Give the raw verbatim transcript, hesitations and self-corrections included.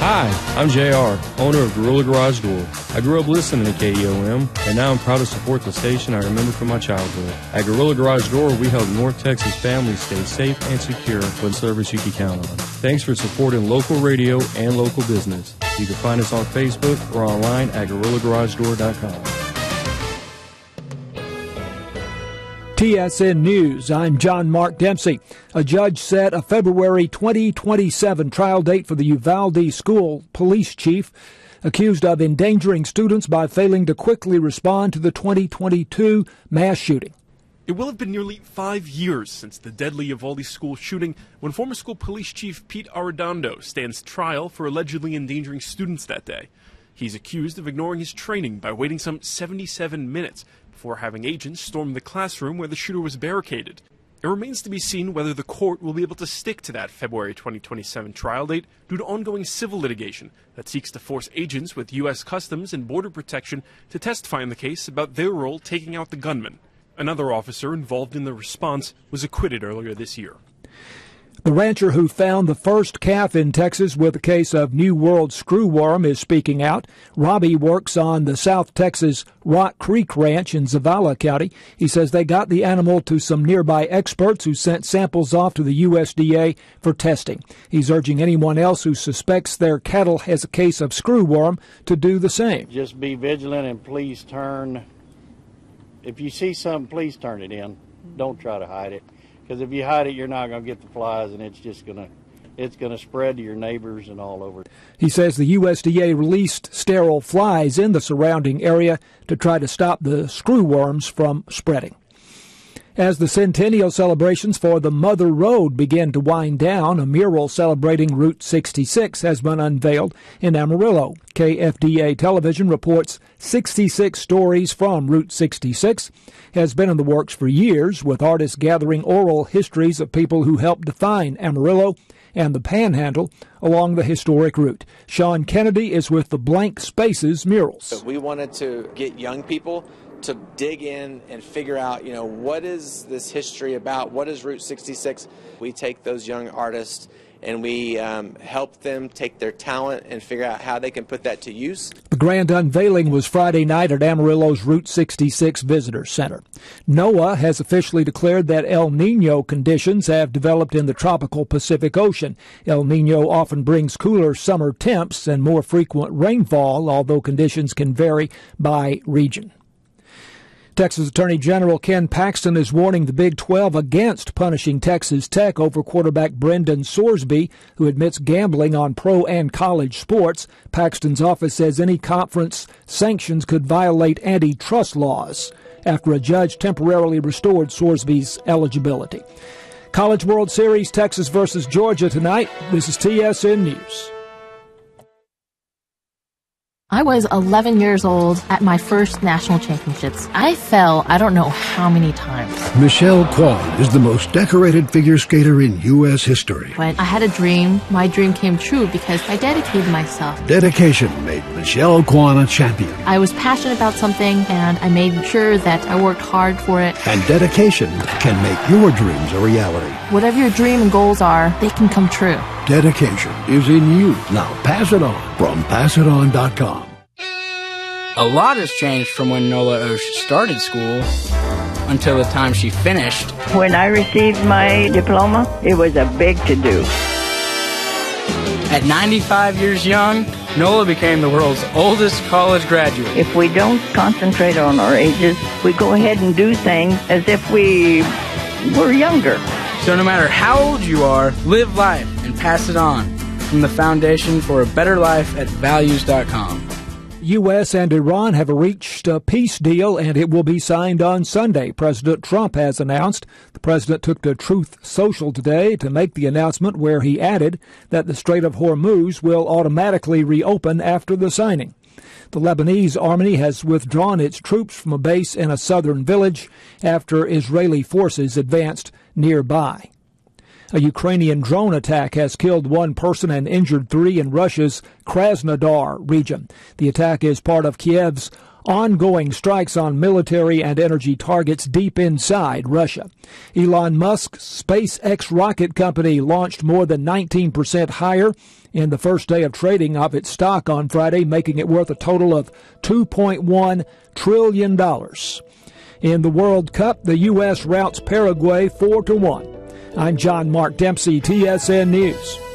Hi, I'm J R, owner of Gorilla Garage Door. I grew up listening to K E O M, and now I'm proud to support the station I remember from my childhood. At Gorilla Garage Door, we help North Texas families stay safe and secure with service you can count on. Thanks for supporting local radio and local business. You can find us on Facebook or online at gorilla garage door dot com. T S N News, I'm John Mark Dempsey. A judge set a February twenty twenty-seven trial date for the Uvalde school police chief accused of endangering students by failing to quickly respond to the twenty twenty-two mass shooting. It will have been nearly five years since the deadly Uvalde school shooting when former school police chief Pete Arredondo stands trial for allegedly endangering students that day. He's accused of ignoring his training by waiting some seventy-seven minutes before having agents storm the classroom where the shooter was barricaded. It remains to be seen whether the court will be able to stick to that February twenty twenty-seven trial date due to ongoing civil litigation that seeks to force agents with U S Customs and Border Protection to testify in the case about their role taking out the gunman. Another officer involved in the response was acquitted earlier this year. The rancher who found the first calf in Texas with a case of New World screwworm is speaking out. Robbie works on the South Texas Rock Creek Ranch in Zavala County. He says they got the animal to some nearby experts who sent samples off to the U S D A for testing. He's urging anyone else who suspects their cattle has a case of screwworm to do the same. Just be vigilant and please turn. If you see something, please turn it in. Don't try to hide it. Because if you hide it, you're not going to get the flies, and it's just going to it's going to spread to your neighbors and all over. He says the U S D A released sterile flies in the surrounding area to try to stop the screwworms from spreading. As the centennial celebrations for the Mother Road begin to wind down, a mural celebrating Route sixty-six has been unveiled in Amarillo. K F D A Television reports sixty-six stories from Route sixty-six has been in the works for years, with artists gathering oral histories of people who helped define Amarillo and the Panhandle along the historic route. Sean Kennedy is with the Blank Spaces murals. We wanted to get young people to dig in and figure out, you know, what is this history about? What is Route sixty-six? We take those young artists and we um, help them take their talent and figure out how they can put that to use. The grand unveiling was Friday night at Amarillo's Route sixty-six Visitor Center. NOAA has officially declared that El Nino conditions have developed in the tropical Pacific Ocean. El Nino often brings cooler summer temps and more frequent rainfall, although conditions can vary by region. Texas Attorney General Ken Paxton is warning the Big twelve against punishing Texas Tech over quarterback Brendan Sorsby, who admits gambling on pro and college sports. Paxton's office says any conference sanctions could violate antitrust laws after a judge temporarily restored Sorsby's eligibility. College World Series, Texas versus Georgia tonight. This is T S N News. I was eleven years old at my first national championships. I fell I don't know how many times. Michelle Kwan is the most decorated figure skater in U S history. When I had a dream, my dream came true because I dedicated myself. Dedication made Michelle Kwan a champion. I was passionate about something and I made sure that I worked hard for it. And dedication can make your dreams a reality. Whatever your dream and goals are, they can come true. Dedication is in you. Now pass it on from pass it on dot com. A lot has changed from when Nola Osh started school until the time she finished. When I received my diploma, it was a big to-do. At ninety-five years young, Nola became the world's oldest college graduate. If we don't concentrate on our ages, we go ahead and do things as if we were younger. So no matter how old you are, live life and pass it on. From the Foundation for a Better Life at values dot com. U S and Iran have reached a peace deal, and it will be signed on Sunday, President Trump has announced. The president took to Truth Social today to make the announcement, where he added that the Strait of Hormuz will automatically reopen after the signing. The Lebanese army has withdrawn its troops from a base in a southern village after Israeli forces advanced nearby. A Ukrainian drone attack has killed one person and injured three in Russia's Krasnodar region. The attack is part of Kiev's ongoing strikes on military and energy targets deep inside Russia. Elon Musk's SpaceX rocket company launched more than nineteen percent higher in the first day of trading of its stock on Friday, making it worth a total of two point one trillion dollars. In the World Cup, the U S routs Paraguay four to one. I'm John Mark Dempsey, T S N News.